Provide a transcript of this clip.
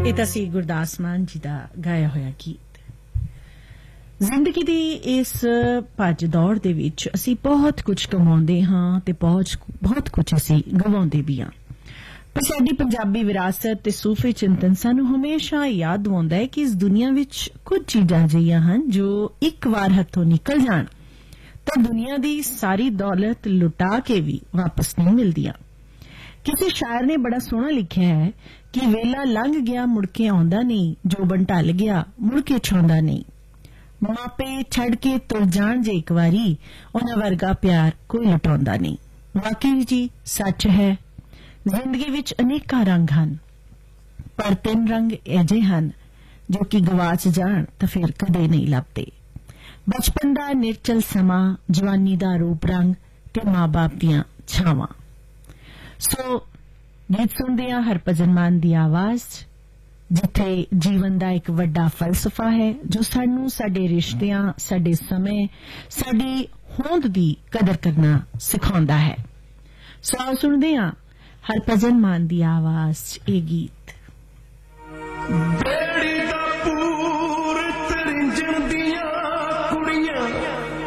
ਇਹ ਤਾਂ ਸੀ ਗੁਰਦਾਸ ਮਾਨ ਜੀ ਦਾ ਗਾਇਆ ਹੋਇਆ ਗੀਤ। ਜ਼ਿੰਦਗੀ ਦੀ ਇਸ ਭੱਜ ਦੌੜ ਦੇ ਵਿੱਚ ਅਸੀਂ ਬਹੁਤ ਕੁਝ ਕਮਾਉਂਦੇ ਹਾਂ ਤੇ ਬਹੁਤ ਕੁਝ ਅਸੀਂ ਗਵਾਉਂਦੇ ਵੀ ਹਾਂ, ਪਰ ਸਾਡੀ ਪੰਜਾਬੀ ਵਿਰਾਸਤ ਤੇ ਸੂਫੀ ਚਿੰਤਨ ਸਾਨੂੰ ਹਮੇਸ਼ਾ ਯਾਦ ਦਿਵਾਉਂਦਾ ਹੈ ਕਿ ਇਸ ਦੁਨੀਆ ਵਿੱਚ ਕੁਝ ਚੀਜ਼ਾਂ ਅਜਿਹੀਆਂ ਹਨ ਜੋ ਇੱਕ ਵਾਰ ਹੱਥੋਂ ਨਿਕਲ ਜਾਣ ਤਾਂ ਦੁਨੀਆ ਦੀ ਸਾਰੀ ਦੌਲਤ ਲੁਟਾ ਕੇ ਵੀ ਵਾਪਸ ਨਹੀਂ ਮਿਲਦੀਆਂ। ਕਿਸੇ ਸ਼ਾਇਰ ਨੇ ਬੜਾ ਸੋਹਣਾ ਲਿਖਿਆ ਹੈ ਕਿ ਵੇਲਾ ਲੰਘ ਗਿਆ ਮੁੜ ਕੇ ਆਉਂਦਾ ਨਹੀਂ, ਜੋਬਨ ਢਲ ਗਿਆ ਮੁੜ ਕੇ ਛਾਉਂਦਾ ਨਹੀਂ, ਮਾਪੇ ਛੱਡ ਕੇ ਤੁਰ ਜਾਣ ਜੇ ਇੱਕ ਵਾਰੀ, ਉਹਨਾਂ ਵਰਗਾ ਪਿਆਰ ਕੋਈ ਲੁਟਾਉਂਦਾ ਨਹੀਂ। ਵਾਕਈ ਜੀ ਸੱਚ ਹੈ, ਜ਼ਿੰਦਗੀ ਵਿੱਚ ਅਨੇਕਾਂ ਰੰਗ ਹਨ, ਪਰ 3 ਰੰਗ ਅਜਿਹੇ ਹਨ ਜੋ ਕਿ ਗਵਾਚ ਜਾਣ ਤਾਂ ਫਿਰ ਕਦੇ ਨਹੀਂ ਲੱਭਦੇ। ਬਚਪਨ ਦਾ ਨਿਰਚਲ ਸਮਾਂ, ਜਵਾਨੀ ਦਾ ਰੂਪ ਰੰਗ ਤੇ ਮਾਂ-ਬਾਪ ਦੀਆਂ ਛਾਵਾਂ। ਸੋ ਗੀਤ ਸੁਣਦੇ ਹਾਂ ਹਰਭਜਨ ਮਾਨ ਦੀ ਆਵਾਜ਼, ਜਿੱਥੇ ਜੀਵਨ ਦਾ ਇੱਕ ਵੱਡਾ ਫਲਸਫਾ ਹੈ ਜੋ ਸਾਨੂੰ ਸਾਡੇ ਰਿਸ਼ਤਿਆਂ, ਸਾਡੇ ਸਮੇਂ, ਸਾਡੀ ਹੋਂਦ ਦੀ ਕਦਰ ਕਰਨਾ ਸਿਖਾਉਂਦਾ ਹੈ। ਸੋ ਆਓ ਸੁਣਦੇ ਹਾਂ ਹਰਭਜਨ ਮਾਨ ਦੀ ਆਵਾਜ਼ 'ਚ ਇਹ ਗੀਤ।